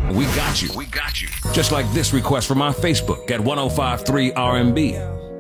We got you. Just like this request from our Facebook at 1053 RMB.